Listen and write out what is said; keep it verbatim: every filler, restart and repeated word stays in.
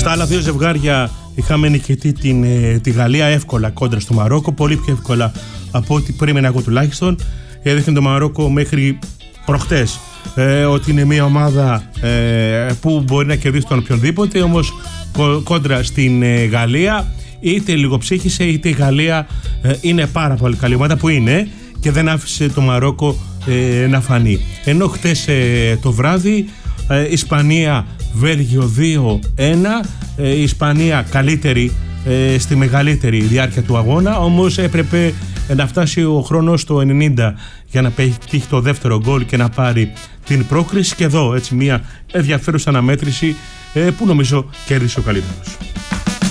Στα άλλα δύο ζευγάρια είχαμε νικητή την, τη Γαλλία εύκολα κόντρα στο Μαρόκο, πολύ πιο εύκολα από ό,τι περίμενα εγώ τουλάχιστον. Έδειχνε το Μαρόκο μέχρι προχτές ε, ότι είναι μια ομάδα ε, που μπορεί να κερδίσει τον οποιονδήποτε, όμως κόντρα στην ε, Γαλλία είτε λίγο ψύχησε, είτε η Γαλλία ε, είναι πάρα πολύ καλή ομάδα που είναι και δεν άφησε το Μαρόκο ε, να φανεί. Ενώ χτες ε, το βράδυ ε, Ισπανία Βέλγιο δύο ένα, ε, η Ισπανία καλύτερη ε, στη μεγαλύτερη διάρκεια του αγώνα, όμως έπρεπε να φτάσει ο χρόνος στο ενενήντα για να πετύχει το δεύτερο γκολ και να πάρει την πρόκριση, και εδώ έτσι μια ενδιαφέρουσα αναμέτρηση ε, που νομίζω κέρδισε ο καλύτερος.